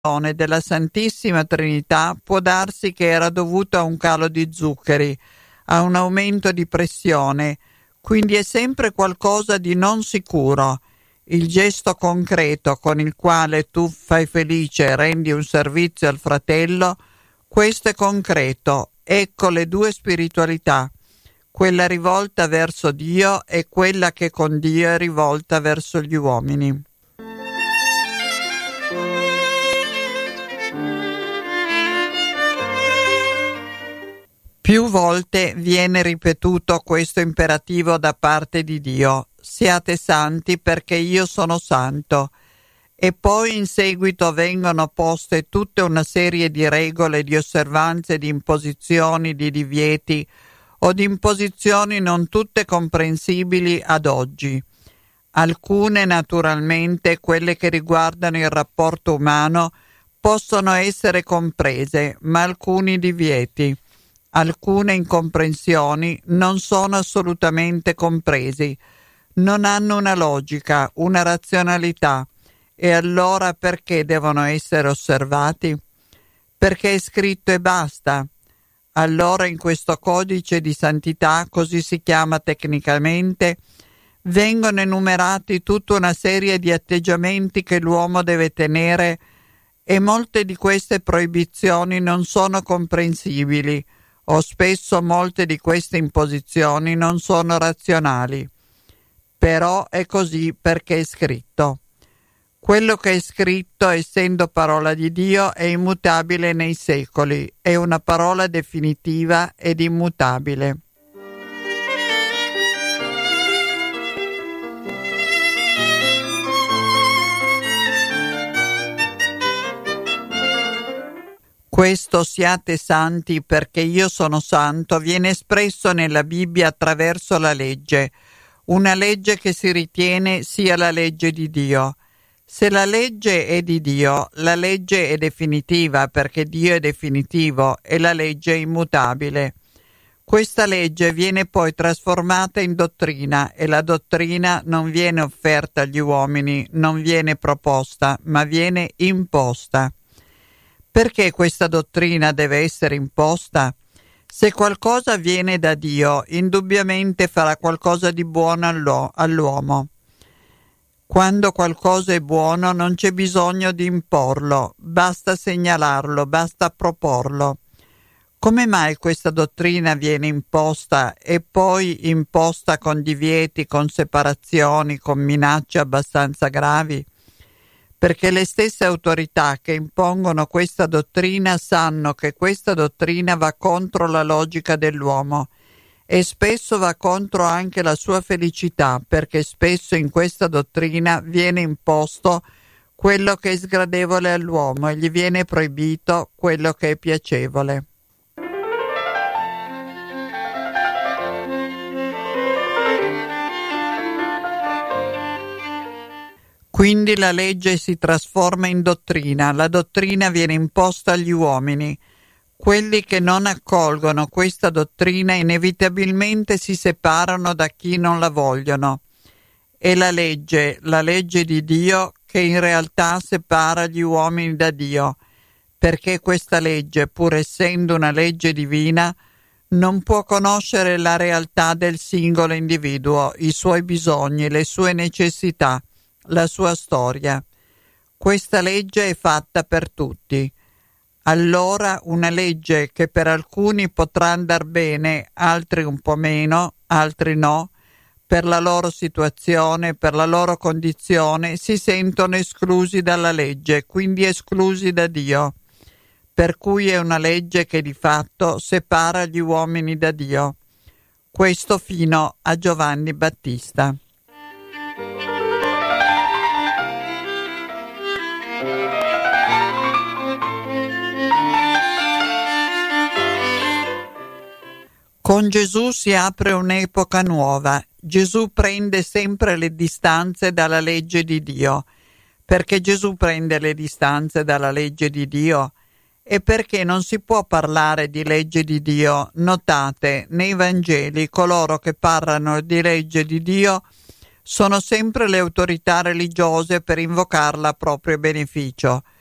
della Santissima Trinità può darsi che era dovuto a un calo di zuccheri, a un aumento di pressione, quindi è sempre qualcosa di non sicuro. Il gesto concreto con il quale tu fai felice e rendi un servizio al fratello, questo è concreto. Ecco le due spiritualità, quella rivolta verso Dio e quella che con Dio è rivolta verso gli uomini. Più volte viene ripetuto questo imperativo da parte di Dio: siate santi perché io sono santo. E poi in seguito vengono poste tutta una serie di regole, di osservanze, di imposizioni, di divieti o di imposizioni non tutte comprensibili ad oggi. Alcune, naturalmente, quelle che riguardano il rapporto umano, possono essere comprese, ma alcuni divieti, alcune incomprensioni non sono assolutamente compresi, non hanno una logica, una razionalità. E allora perché devono essere osservati? Perché è scritto e basta. Allora in questo codice di santità, così si chiama tecnicamente, vengono enumerati tutta una serie di atteggiamenti che l'uomo deve tenere e molte di queste proibizioni non sono comprensibili o spesso molte di queste imposizioni non sono razionali. Però è così perché è scritto. Quello che è scritto, essendo parola di Dio, è immutabile nei secoli, è una parola definitiva ed immutabile. Questo siate santi perché io sono santo viene espresso nella Bibbia attraverso la legge, una legge che si ritiene sia la legge di Dio. Se la legge è di Dio, la legge è definitiva perché Dio è definitivo e la legge è immutabile. Questa legge viene poi trasformata in dottrina e la dottrina non viene offerta agli uomini, non viene proposta, ma viene imposta. Perché questa dottrina deve essere imposta? Se qualcosa viene da Dio, indubbiamente farà qualcosa di buono all'uomo. Quando qualcosa è buono non c'è bisogno di imporlo, basta segnalarlo, basta proporlo. Come mai questa dottrina viene imposta e poi imposta con divieti, con separazioni, con minacce abbastanza gravi? Perché le stesse autorità che impongono questa dottrina sanno che questa dottrina va contro la logica dell'uomo e spesso va contro anche la sua felicità, perché spesso in questa dottrina viene imposto quello che è sgradevole all'uomo e gli viene proibito quello che è piacevole. Quindi la legge si trasforma in dottrina, la dottrina viene imposta agli uomini. Quelli che non accolgono questa dottrina inevitabilmente si separano da chi non la vogliono. È la legge di Dio, che in realtà separa gli uomini da Dio, perché questa legge, pur essendo una legge divina, non può conoscere la realtà del singolo individuo, i suoi bisogni, le sue necessità, la sua storia. Questa legge è fatta per tutti. Allora una legge che per alcuni potrà andar bene, altri un po' meno, altri no, per la loro situazione, per la loro condizione, si sentono esclusi dalla legge, quindi esclusi da Dio. Per cui è una legge che di fatto separa gli uomini da Dio. Questo fino a Giovanni Battista. Con Gesù si apre un'epoca nuova. Gesù prende sempre le distanze dalla legge di Dio. Perché Gesù prende le distanze dalla legge di Dio? E perché non si può parlare di legge di Dio. Notate, nei Vangeli coloro che parlano di legge di Dio sono sempre le autorità religiose per invocarla a proprio beneficio.